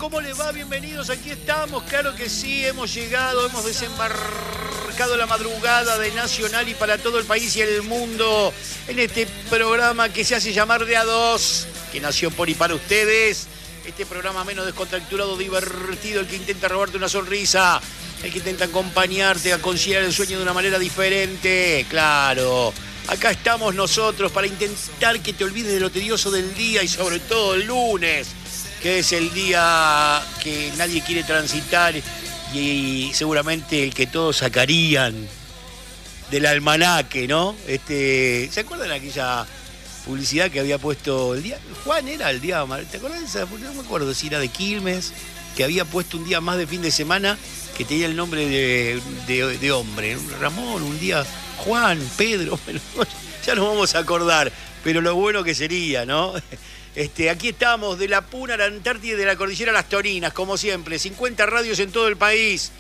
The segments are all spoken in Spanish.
¿cómo les va? Bienvenidos, aquí estamos, claro que sí, hemos llegado, hemos desembarcado la madrugada de Nacional y para todo el país y el mundo en este programa que se hace llamar De a Dos, que nació por y para ustedes. Este programa menos descontracturado, divertido, el que intenta robarte una sonrisa, el que intenta acompañarte a conciliar el sueño de una manera diferente, claro. Acá estamos nosotros para intentar que te olvides de lo tedioso del día y sobre todo el lunes, que es el día que nadie quiere transitar y seguramente el que todos sacarían del almanaque, ¿no? ¿Se acuerdan de aquella publicidad que había puesto el día? Juan era el día, ¿te acuerdas de esa? No me acuerdo si era de Quilmes, que había puesto un día más de fin de semana que tenía el nombre de hombre. Ramón, un día Juan, Pedro, ya nos vamos a acordar, pero lo bueno que sería, ¿no? Aquí estamos, de la Puna a la Antártida y de la Cordillera a las Torinas, como siempre, 50 radios en todo el país.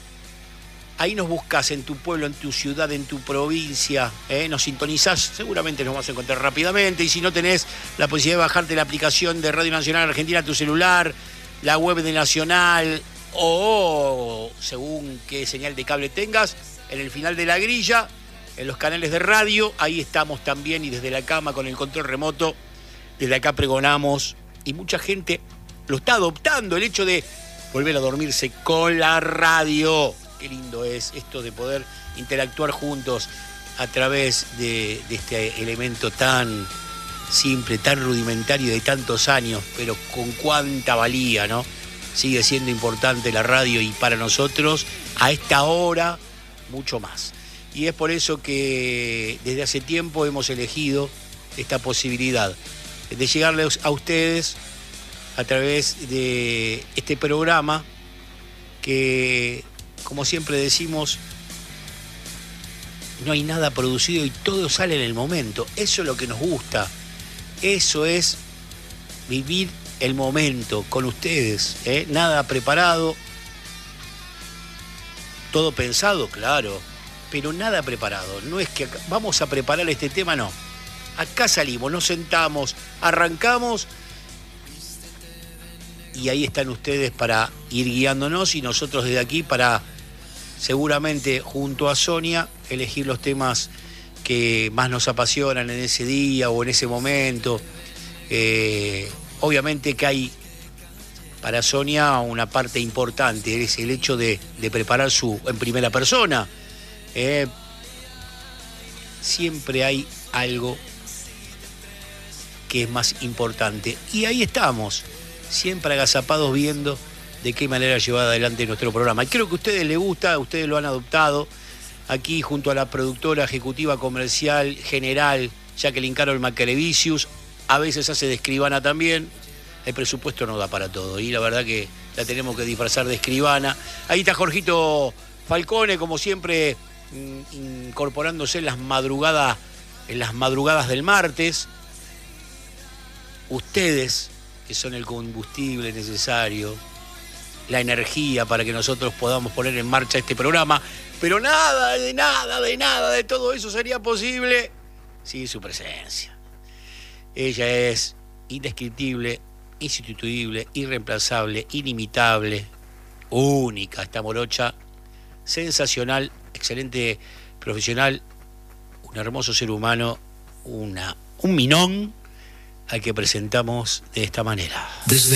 Ahí nos buscas en tu pueblo, en tu ciudad, en tu provincia, nos sintonizás, seguramente nos vas a encontrar rápidamente. Y si no tenés la posibilidad de bajarte la aplicación de Radio Nacional Argentina a tu celular, la web de Nacional o según qué señal de cable tengas, en el final de la grilla, en los canales de radio, ahí estamos también y desde la cama con el control remoto. Desde acá pregonamos y mucha gente lo está adoptando, el hecho de volver a dormirse con la radio. Qué lindo es esto de poder interactuar juntos a través de este elemento tan simple, tan rudimentario de tantos años, pero con cuánta valía, ¿no? Sigue siendo importante la radio y para nosotros, a esta hora, mucho más. Y es por eso que desde hace tiempo hemos elegido esta posibilidad de llegarles a ustedes a través de este programa que, como siempre decimos, no hay nada producido y todo sale en el momento. Eso es lo que nos gusta. Eso es vivir el momento con ustedes, Nada preparado, todo pensado, claro, pero nada preparado. No es que vamos a preparar este tema, no. Acá salimos, nos sentamos, arrancamos y ahí están ustedes para ir guiándonos y nosotros desde aquí para, seguramente junto a Sonia, elegir los temas que más nos apasionan en ese día o en ese momento. Obviamente que hay para Sonia una parte importante, es el hecho de preparar en primera persona. Siempre hay algo que es más importante. Y ahí estamos, siempre agazapados viendo de qué manera llevar adelante nuestro programa. Y creo que a ustedes les gusta, ustedes lo han adoptado. Aquí junto a la productora ejecutiva comercial general, Jacqueline Carol Macrevicius, a veces hace de escribana también. El presupuesto no da para todo y la verdad que la tenemos que disfrazar de escribana. Ahí está Jorgito Falcone, como siempre, incorporándose en las madrugadas del martes. Ustedes, que son el combustible necesario, la energía para que nosotros podamos poner en marcha este programa, pero nada de todo eso sería posible sin su presencia. Ella es indescriptible, insustituible, irreemplazable, inimitable, única, esta morocha, sensacional, excelente profesional, un hermoso ser humano, un minón al que presentamos de esta manera.